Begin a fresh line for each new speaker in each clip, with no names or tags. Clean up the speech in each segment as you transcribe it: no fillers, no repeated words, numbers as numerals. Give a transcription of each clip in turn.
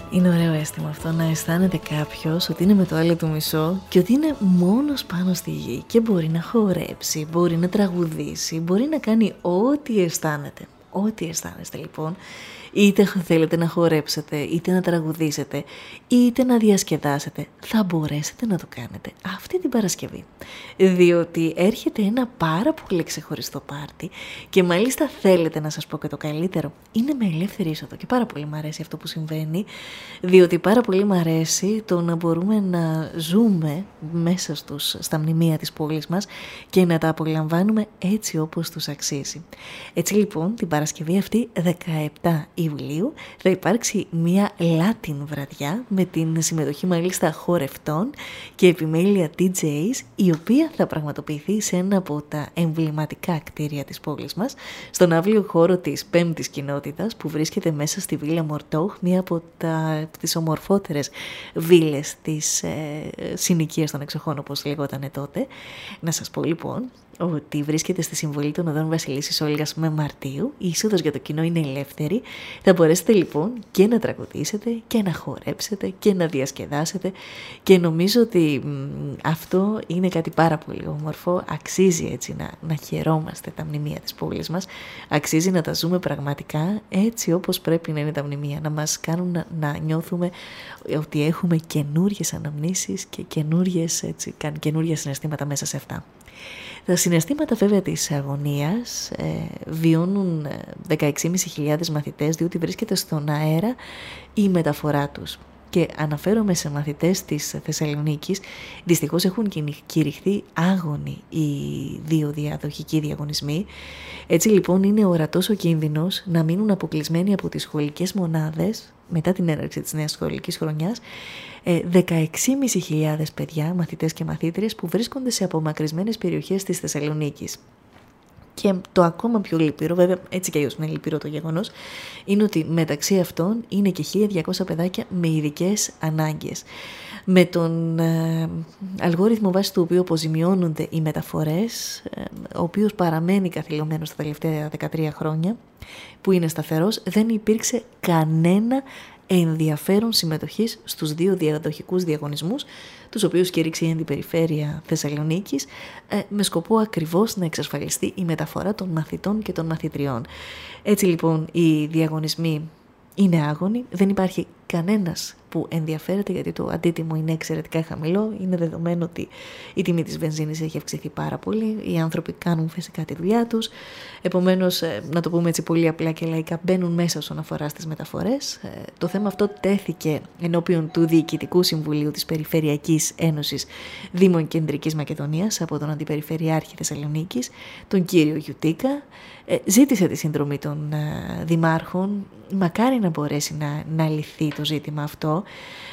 Είναι ωραίο αίσθημα αυτό να αισθάνεται κάποιος ότι είναι με το άλλο του μισό και ότι είναι μόνος πάνω στη γη και μπορεί να χορέψει, μπορεί να τραγουδήσει, μπορεί να κάνει ό,τι αισθάνεται. Ό,τι αισθάνεστε λοιπόν, είτε θέλετε να χορέψετε, είτε να τραγουδήσετε, είτε να διασκεδάσετε, θα μπορέσετε να το κάνετε αυτή την Παρασκευή. Διότι έρχεται ένα πάρα πολύ ξεχωριστό πάρτι και μάλιστα θέλετε να σας πω και το καλύτερο, είναι με ελεύθερη είσοδο και πάρα πολύ μου αρέσει αυτό που συμβαίνει, διότι πάρα πολύ μου αρέσει το να μπορούμε να ζούμε μέσα στα μνημεία της πόλης μας και να τα απολαμβάνουμε έτσι όπως τους αξίζει. Έτσι λοιπόν την Παρασκευή αυτή 17 Ιουλίου θα υπάρξει μια Latin βραδιά με την συμμετοχή μάλιστα χορευτών και επιμέλεια DJs, η οποία θα πραγματοποιηθεί σε ένα από τα εμβληματικά κτίρια της πόλης μας, στον αύλιο χώρο της 5ης κοινότητας που βρίσκεται μέσα στη Βίλα Μορτόχ, μία από τις ομορφότερες βίλες της συνοικίας των εξοχών όπως λεγότανε τότε. Να σας πω λοιπόν ότι βρίσκεται στη συμβολή των οδών Βασιλίσσης Όλγας με Μαρτίου. Η είσοδος για το κοινό είναι ελεύθερη. Θα μπορέσετε λοιπόν και να τραγουδήσετε και να χορέψετε και να διασκεδάσετε και νομίζω ότι αυτό είναι κάτι πάρα πολύ όμορφο. Αξίζει έτσι να χαιρόμαστε τα μνημεία της πόλης μας. Αξίζει να τα ζούμε πραγματικά έτσι όπως πρέπει να είναι τα μνημεία. Να μας κάνουν να νιώθουμε ότι έχουμε καινούριες αναμνήσεις και καινούργια συναισθήματα μέσα σε αυτά. Τα συναισθήματα βέβαια της αγωνίας βιώνουν 16.500 μαθητές, διότι βρίσκεται στον αέρα η μεταφορά τους. Και αναφέρομαι σε μαθητές της Θεσσαλονίκης, δυστυχώς έχουν κηρυχθεί άγονοι οι δύο διαδοχικοί διαγωνισμοί. Έτσι λοιπόν είναι ορατός ο κίνδυνος να μείνουν αποκλεισμένοι από τις σχολικές μονάδες μετά την έναρξη της νέας σχολικής χρονιάς 16.500 παιδιά, μαθητές και μαθήτριες που βρίσκονται σε απομακρυσμένες περιοχές της Θεσσαλονίκης. Και το ακόμα πιο λυπηρό, βέβαια έτσι κι αλλιώς είναι λυπηρό το γεγονός, είναι ότι μεταξύ αυτών είναι και 1.200 παιδάκια με ειδικές ανάγκες. Με τον αλγόριθμο βάσει του οποίου αποζημιώνονται οι μεταφορές, ο οποίος παραμένει καθυλωμένος τα τελευταία 13 χρόνια, που είναι σταθερός, δεν υπήρξε κανένα ενδιαφέρον συμμετοχής στους δύο διαδοχικούς διαγωνισμούς, τους οποίους κήρυξε η Αντιπεριφέρεια Θεσσαλονίκης, με σκοπό ακριβώς να εξασφαλιστεί η μεταφορά των μαθητών και των μαθητριών. Έτσι λοιπόν οι διαγωνισμοί είναι άγονοι, δεν υπάρχει κανένας που ενδιαφέρεται γιατί το αντίτιμο είναι εξαιρετικά χαμηλό. Είναι δεδομένο ότι η τιμή της βενζίνης έχει αυξηθεί πάρα πολύ, οι άνθρωποι κάνουν φυσικά τη δουλειά τους, επομένως να το πούμε έτσι πολύ απλά και λαϊκά, μπαίνουν μέσα όσον αφορά στις μεταφορές. Το θέμα αυτό τέθηκε ενώπιον του Διοικητικού Συμβουλίου της Περιφερειακής Ένωσης Δήμων Κεντρικής Μακεδονίας από τον Αντιπεριφερειάρχη Θεσσαλονίκης, τον κύριο Γιουτίκα. Ζήτησε τη συνδρομή των δημάρχων, μακάρι να μπορέσει να λυθεί το ζήτημα αυτό.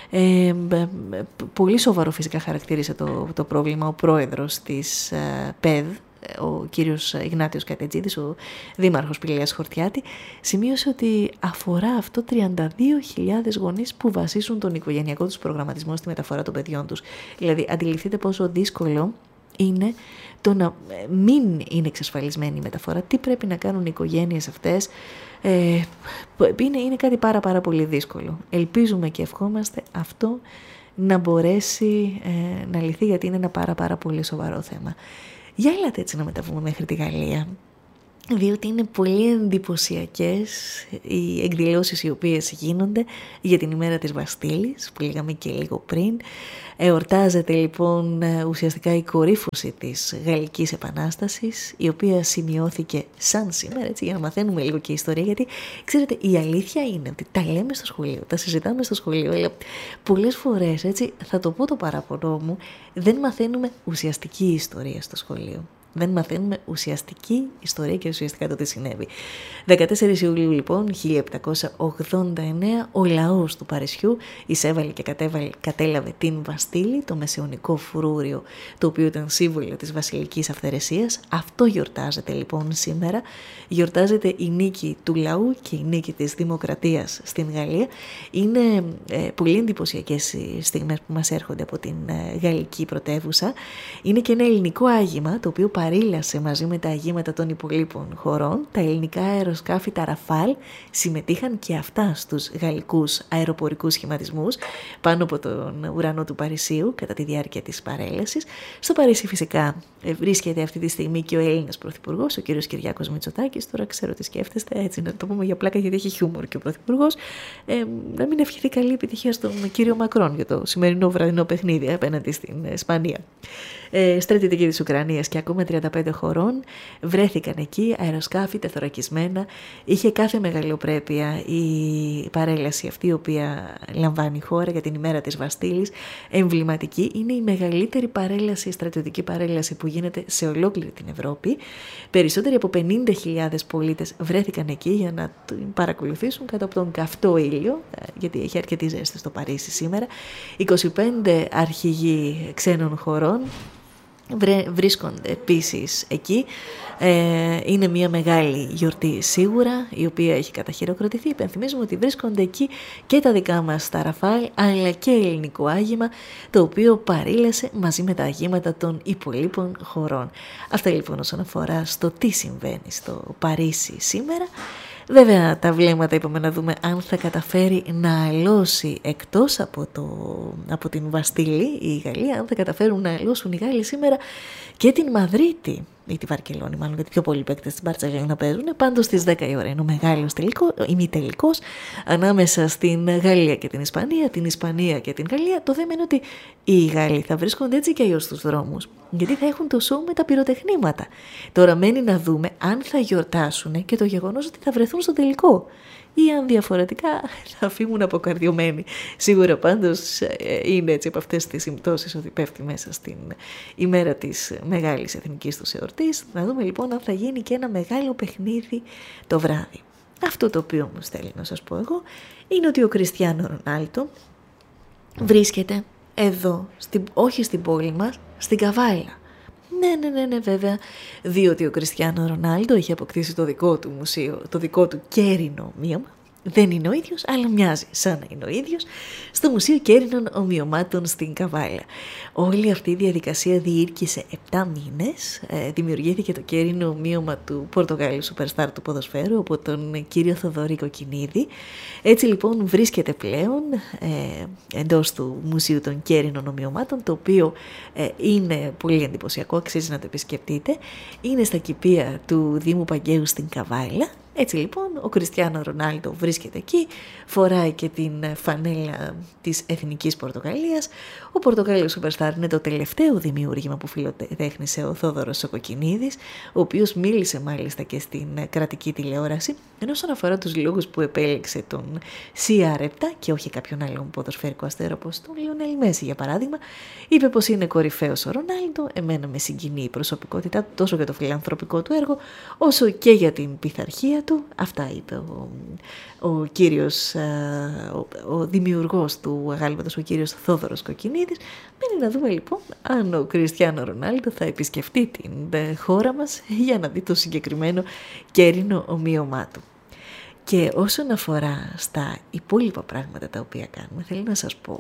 Πολύ σοβαρό φυσικά χαρακτήρισε το πρόβλημα ο πρόεδρος της ΠΕΔ, ο κύριος Ιγνάτιος Κατετζίδης, ο δήμαρχος Πηλαίας Χορτιάτη. Σημείωσε ότι αφορά αυτό 32.000 γονείς που βασίσουν τον οικογενειακό τους προγραμματισμό στη μεταφορά των παιδιών τους. Δηλαδή αντιληφθείτε πόσο δύσκολο είναι το να μην είναι εξασφαλισμένη η μεταφορά. Τι πρέπει να κάνουν οι οικογένειες αυτές, είναι κάτι πάρα πολύ δύσκολο. Ελπίζουμε και ευχόμαστε αυτό να μπορέσει να λυθεί, γιατί είναι ένα πάρα πολύ σοβαρό θέμα. Για έλατε έτσι να μεταβούμε μέχρι τη Γαλλία, διότι είναι πολύ εντυπωσιακές οι εκδηλώσεις οι οποίες γίνονται για την ημέρα της Βαστίλης, που λέγαμε και λίγο πριν. Εορτάζεται λοιπόν ουσιαστικά η κορύφωση της Γαλλικής Επανάστασης, η οποία σημειώθηκε σαν σήμερα, έτσι, για να μαθαίνουμε λίγο και ιστορία, γιατί ξέρετε η αλήθεια είναι ότι τα λέμε στο σχολείο, τα συζητάμε στο σχολείο, αλλά πολλές φορές, έτσι, θα το πω το παραπονό μου, δεν μαθαίνουμε ουσιαστική ιστορία στο σχολείο. Δεν μαθαίνουμε ουσιαστική ιστορία και ουσιαστικά το τι συνέβη. 14 Ιουλίου λοιπόν 1789 ο λαός του Παρισιού εισέβαλε και κατέλαβε την Βαστίλη, το μεσαιωνικό φρούριο, το οποίο ήταν σύμβολο της βασιλικής αυθαιρεσίας. Αυτό γιορτάζεται λοιπόν σήμερα. Γιορτάζεται η νίκη του λαού και η νίκη της δημοκρατίας στην Γαλλία. Είναι πολύ εντυπωσιακές οι στιγμές που μας έρχονται από την γαλλική πρωτεύουσα. Είναι και ένα ελληνικό άγημα το οποίο παρήλασε μαζί με τα αγήματα των υπολείπων χωρών. Τα ελληνικά αεροσκάφη, τα Ραφάλ, συμμετείχαν και αυτά στους γαλλικούς αεροπορικούς σχηματισμούς πάνω από τον ουρανό του Παρισίου κατά τη διάρκεια της παρέλασης. Στο Παρίσι φυσικά βρίσκεται αυτή τη στιγμή και ο Έλληνας Πρωθυπουργός, ο κύριος Κυριάκος Μητσοτάκης. Τώρα ξέρω τι σκέφτεστε, έτσι να το πούμε για πλάκα, γιατί έχει χιούμορ και ο Πρωθυπουργός. Να μην ευχηθεί καλή επιτυχία στον κύριο Μακρόν για το σημερινό βραδινό παιχνίδι απέναντι στην Ισπανία. Στρατιωτικοί της Ουκρανίας και ακόμα 35 χωρών βρέθηκαν εκεί, αεροσκάφη τεθωρακισμένα. Είχε κάθε μεγαλειοπρέπεια η παρέλαση αυτή, η οποία λαμβάνει η χώρα για την ημέρα της Βαστίλης. Εμβληματική, είναι η μεγαλύτερη παρέλαση, στρατιωτική παρέλαση που γίνεται σε ολόκληρη την Ευρώπη. Περισσότεροι από 50.000 πολίτες βρέθηκαν εκεί για να την παρακολουθήσουν κάτω από τον καυτό ήλιο, γιατί έχει αρκετή ζέστη στο Παρίσι σήμερα. 25 αρχηγοί ξένων χωρών βρίσκονται επίσης εκεί. Είναι μια μεγάλη γιορτή σίγουρα, η οποία έχει καταχειροκροτηθεί. Υπενθυμίζουμε ότι βρίσκονται εκεί και τα δικά μας τα Ραφάλ, αλλά και ελληνικό άγημα, το οποίο παρήλασε μαζί με τα αγήματα των υπολείπων χωρών. Αυτά λοιπόν όσον αφορά στο τι συμβαίνει στο Παρίσι σήμερα. Βέβαια τα βλέμματα είπαμε να δούμε αν θα καταφέρει να αλώσει εκτός από την Βαστίλη η Γαλλία, αν θα καταφέρουν να αλώσουν οι Γάλλοι σήμερα και την Μαδρίτη ή τη Βαρκελόνη, μάλλον, γιατί πιο πολλοί παίκτες της Μπαρτσελόνα παίζουν. Πάντως στις 10 η ώρα είναι ο μεγάλος ημιτελικός ανάμεσα στην Γαλλία και την Ισπανία, την Ισπανία και την Γαλλία. Το θέμα είναι ότι οι Γάλλοι θα βρίσκονται έτσι και αλλιώς στους δρόμους, γιατί θα έχουν το σοου με τα πυροτεχνήματα. Τώρα μένει να δούμε αν θα γιορτάσουν και το γεγονός ότι θα βρεθούν στο τελικό, ή αν διαφορετικά θα φύγουν αποκαρδιωμένοι. Σίγουρα πάντως είναι έτσι από αυτές τις συμπτώσεις ότι πέφτει μέσα στην ημέρα της μεγάλης εθνικής τους εορτής. Να δούμε λοιπόν αν θα γίνει και ένα μεγάλο παιχνίδι το βράδυ. Αυτό το οποίο όμως θέλω να σας πω εγώ είναι ότι ο Κριστιάνο Ρονάλντο βρίσκεται εδώ, όχι στην πόλη μας, στην Καβάλα. Ναι, βέβαια, διότι ο Κριστιάνο Ρονάλντο έχει αποκτήσει το δικό του μουσείο, το δικό του κέρινο ομοίωμα. Δεν είναι ο ίδιος, αλλά μοιάζει σαν να είναι ο ίδιος, στο Μουσείο Κέρινων Ομοιωμάτων στην Καβάλα. Όλη αυτή η διαδικασία διήρκησε 7 μήνες. Δημιουργήθηκε το κέρινο ομοίωμα του Πορτογάλου σουπερστάρ του ποδοσφαίρου από τον κύριο Θοδωρή Κοκκινίδη. Έτσι λοιπόν βρίσκεται πλέον εντός του Μουσείου των Κέρινων Ομοιωμάτων, το οποίο είναι πολύ εντυπωσιακό, αξίζει να το επισκεφτείτε. Είναι στα κηπεία του Δήμου Παγκαίου στην Καβάλα. Έτσι λοιπόν ο Κριστιάνο Ρονάλντο βρίσκεται εκεί, φοράει και την φανέλα της Εθνικής Πορτογαλίας. Ο Πορτογάλος Σουπερστάρ είναι το τελευταίο δημιούργημα που φιλοτέχνησε ο Θόδωρος ο Κοκκινίδης, ο οποίος μίλησε μάλιστα και στην κρατική τηλεόραση, ενώ όσον αφορά τους λόγους που επέλεξε τον CR7 και όχι κάποιον άλλον ποδοσφαιρικό αστέρα όπως τον Λιονέλ Μέση για παράδειγμα, είπε πως είναι κορυφαίος ο Ρονάλντο. Εμένα με συγκινεί η προσωπικότητά του τόσο για το φιλανθρωπικό του έργο όσο και για την πειθαρχία του. Αυτά είπε ο κύριος, ο δημιουργός του αγάλματος, ο κύριος Θόδωρος Κοκκινίδης. Μένει να δούμε λοιπόν αν ο Κριστιάνο Ρονάλντο θα επισκεφτεί την χώρα μας για να δει το συγκεκριμένο κέρινο ομοίωμά του. Και όσον αφορά στα υπόλοιπα πράγματα τα οποία κάνουμε, θέλω να σας πω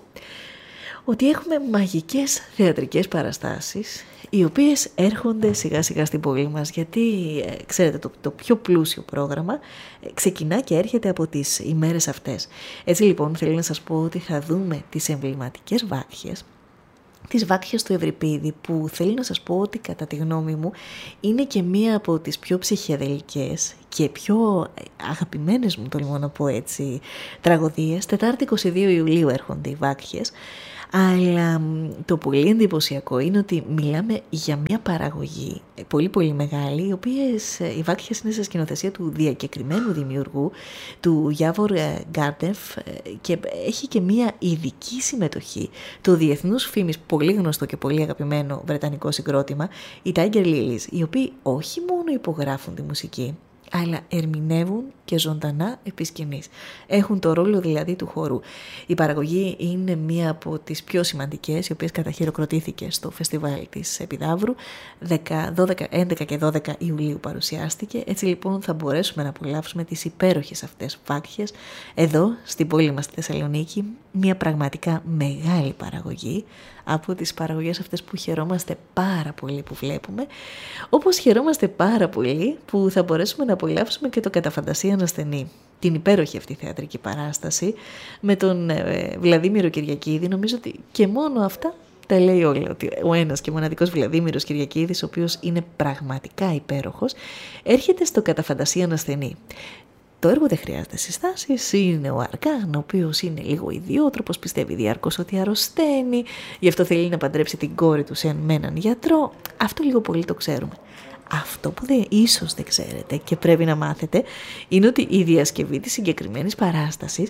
ότι έχουμε μαγικές θεατρικές παραστάσεις οι οποίες έρχονται σιγά σιγά στην πόλη μας, γιατί ξέρετε το πιο πλούσιο πρόγραμμα ξεκινά και έρχεται από τις ημέρες αυτές. Έτσι λοιπόν θέλω να σας πω ότι θα δούμε τις εμβληματικές βάκχες, τις βάκχες του Ευρυπίδη, που θέλω να σας πω ότι κατά τη γνώμη μου είναι και μία από τις πιο ψυχεδελικές και πιο αγαπημένες μου, τολμώ να πω έτσι, τραγωδίες. Τετάρτη 22 Ιουλίου έρχονται οι βάκχες. Αλλά το πολύ εντυπωσιακό είναι ότι μιλάμε για μια παραγωγή πολύ πολύ μεγάλη, οι βάκχες είναι σε σκηνοθεσία του διακεκριμένου δημιουργού, του Γιάβορ Γκάρντεφ, και έχει και μια ειδική συμμετοχή του διεθνούς φήμης πολύ γνωστό και πολύ αγαπημένο βρετανικό συγκρότημα, οι Tiger Lilies, οι οποίοι όχι μόνο υπογράφουν τη μουσική, αλλά ερμηνεύουν και ζωντανά επί σκηνής. Έχουν το ρόλο δηλαδή του χορού. Η παραγωγή είναι μία από τις πιο σημαντικές, οι οποίες καταχειροκροτήθηκε στο φεστιβάλ της Επιδαύρου. 11 και 12 Ιουλίου παρουσιάστηκε. Έτσι λοιπόν θα μπορέσουμε να απολαύσουμε τις υπέροχες αυτές φάκιες εδώ στην πόλη μας στη Θεσσαλονίκη. Μία πραγματικά μεγάλη παραγωγή, από τις παραγωγές αυτές που χαιρόμαστε πάρα πολύ που βλέπουμε, όπως χαιρόμαστε πάρα πολύ που θα μπορέσουμε να απολαύσουμε και το Κατά φαντασία ανασθενή, την υπέροχη αυτή θεατρική παράσταση με τον Βλαδίμηρο Κυριακίδη. Νομίζω ότι και μόνο αυτά τα λέει όλα, ότι ο ένας και μοναδικός Βλαδίμηρος Κυριακίδης, ο οποίος είναι πραγματικά υπέροχος, έρχεται στο Κατά φαντασία ανασθενή. Το έργο δεν χρειάζεται συστάσεις, είναι ο Αρκάγν, ο οποίος είναι λίγο ιδιότροπος, πιστεύει διάρκως ότι αρρωσταίνει, γι' αυτό θέλει να παντρέψει την κόρη του με έναν γιατρό. Αυτό λίγο πολύ το ξέρουμε. Αυτό που ίσως δεν ξέρετε και πρέπει να μάθετε είναι ότι η διασκευή της συγκεκριμένης παράστασης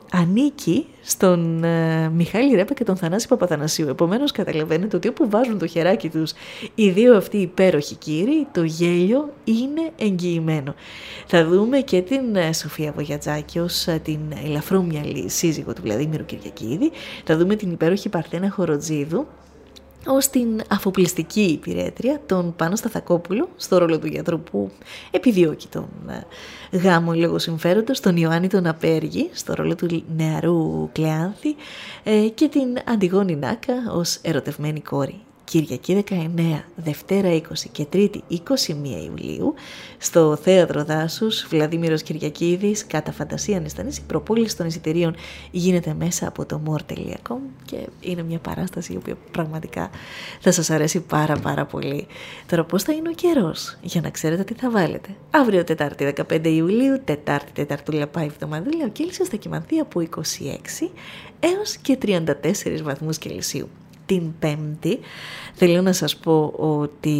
ανήκει στον Μιχάλη Ρέπα και τον Θανάση Παπαθανασίου. Επομένως καταλαβαίνετε ότι όπου βάζουν το χεράκι τους οι δύο αυτοί υπέροχοι κύριοι, το γέλιο είναι εγγυημένο. Θα δούμε και την Σοφία Βογιατζάκη ως την ελαφρόμυαλη σύζυγο του Βλαδίμηρου Κυριακίδη. Θα δούμε την υπέροχη Παρθένα Χοροτζίδου ως την αφοπλιστική υπηρέτρια, τον Πάνο Σταθακόπουλο στο ρόλο του γιατρού που επιδιώκει τον γάμο λόγω συμφέροντος, τον Ιωάννη τον Απέργη στο ρόλο του νεαρού Κλεάνθη και την Αντιγόνη Νάκα ως ερωτευμένη κόρη. Κυριακή 19, Δευτέρα 20 και Τρίτη 21 Ιουλίου στο Θέατρο Δάσους, Βλαδίμηρος Κυριακίδης, Κατά φαντασία ανασθενής. Η προπόληση των εισιτηρίων γίνεται μέσα από το more.com και είναι μια παράσταση η οποία πραγματικά θα σας αρέσει πάρα πολύ. Τώρα πώς θα είναι ο καιρός, για να ξέρετε τι θα βάλετε. Αύριο Τετάρτη 15 Ιουλίου, Τετάρτουλα πάει εβδομαδούλα, ο Κέλσιος θα κοιμανθεί από 26 έως και 34 βαθμούς Κελσίου. Την Πέμπτη θέλω να σας πω ότι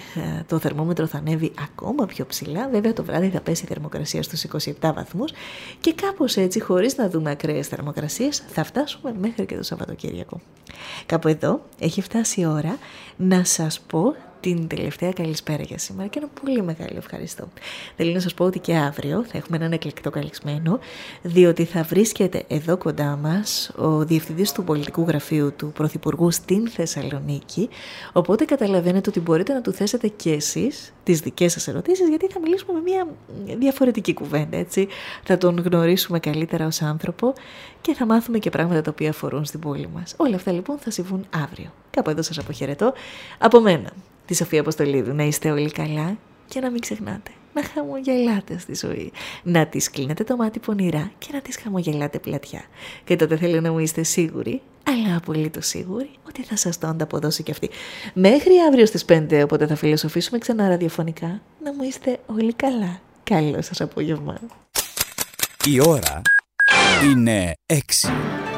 το θερμόμετρο θα ανέβει ακόμα πιο ψηλά. Βέβαια το βράδυ θα πέσει η θερμοκρασία στους 27 βαθμούς και κάπως έτσι, χωρίς να δούμε ακραίες θερμοκρασίες, θα φτάσουμε μέχρι και το Σαββατοκύριακο. Κάπου εδώ έχει φτάσει η ώρα να σας πω την τελευταία καλησπέρα για σήμερα και ένα πολύ μεγάλο ευχαριστώ. Θέλω να σας πω ότι και αύριο θα έχουμε έναν εκλεκτό καλεσμένο, διότι θα βρίσκεται εδώ κοντά μας ο διευθυντής του πολιτικού γραφείου του Πρωθυπουργού στην Θεσσαλονίκη, οπότε καταλαβαίνετε ότι μπορείτε να του θέσετε και εσείς τις δικές σας ερωτήσεις, γιατί θα μιλήσουμε με μια διαφορετική κουβέντα, έτσι. Θα τον γνωρίσουμε καλύτερα ως άνθρωπο και θα μάθουμε και πράγματα τα οποία αφορούν στην πόλη μας. Όλα αυτά λοιπόν θα συμβούν αύριο. Κάπου εδώ σας αποχαιρετώ από μένα, τη Σοφία Αποστολίδου. Να είστε όλοι καλά και να μην ξεχνάτε να χαμογελάτε στη ζωή. Να τις κλείνετε το μάτι πονηρά και να τις χαμογελάτε πλατιά. Και τότε θέλω να μου είστε σίγουροι, αλλά απολύτως σίγουροι, ότι θα σας το ανταποδώσει και αυτή. Μέχρι αύριο στις 5, οπότε θα φιλοσοφήσουμε ξανά ραδιοφωνικά. Να μου είστε όλοι καλά. Καλό σας απόγευμα.
Η ώρα είναι 6.